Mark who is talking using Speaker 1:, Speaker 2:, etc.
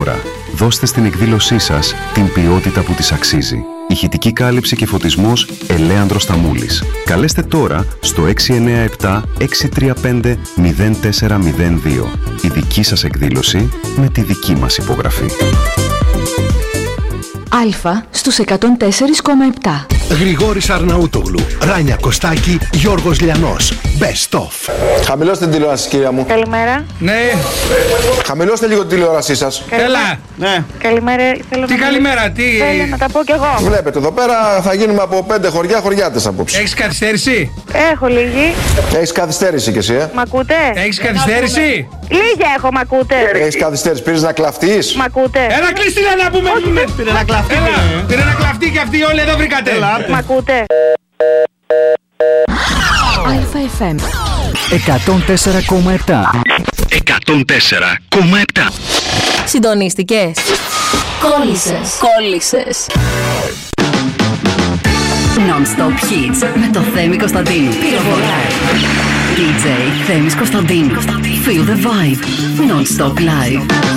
Speaker 1: τώρα. Δώστε στην εκδήλωσή σας την ποιότητα που της αξίζει. Ηχητική κάλυψη και φωτισμός Ελέανδρος Σταμούλης. Καλέστε τώρα στο 697-635-0402. Η δική σας εκδήλωση με τη δική μας υπογραφή.
Speaker 2: Αλφα στους 104,7.
Speaker 3: Γρηγόρης Αρναούτογλου, Ράνια Κωστάκη, Γιώργος Λιανός. Best of.
Speaker 4: Χαμηλώστε την τηλεόραση, κυρία μου.
Speaker 5: Καλημέρα.
Speaker 6: Ναι.
Speaker 4: Χαμηλώστε λίγο την τηλεόρασή σας.
Speaker 6: Έλα. Ναι.
Speaker 5: Καλημέρα.
Speaker 6: Τι καλημέρα, τι.
Speaker 5: Θέλω να τα πω κι εγώ.
Speaker 4: Βλέπετε, εδώ πέρα θα γίνουμε από 5 χωριά χωριάτες απόψε.
Speaker 6: Έχεις καθυστέρηση?
Speaker 5: Έχω λίγη.
Speaker 4: Έχεις καθυστέρηση κι εσύ,
Speaker 5: Μ' ακούτε?
Speaker 6: Έχεις καθυστέρηση?
Speaker 5: Λίγη έχω, μ' ακούτε?
Speaker 4: Έχεις καθυστέρηση, πήρες να κλαφτείς?
Speaker 5: Μ' ακούτε?
Speaker 6: Έλα, κλείστη να πούμε. Πήρε να κλαφτεί. Έλα, πήρε να κλαφτεί και αυτοί όλοι εδώ βρήκατε.
Speaker 5: Μ' ακούτε?
Speaker 2: Αλφα FM
Speaker 3: 104,7.
Speaker 7: 104,7.
Speaker 2: Συντονίστηκες? Κόλλησες.
Speaker 8: Non-stop hits με το Θέμη Κωνσταντίνου. Πυροβολά. DJ Θέμης Κωνσταντίνου. Feel the vibe. Non-stop live.